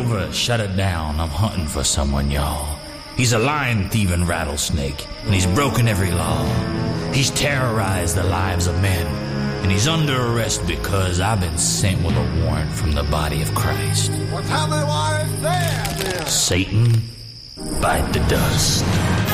over, shut it down. I'm hunting for someone, y'all. He's a lion-thieving rattlesnake, and he's broken every law. He's terrorized the lives of men, and he's under arrest because I've been sent with a warrant from the body of Christ. Well, tell me what it's there, then. Satan, bite the dust.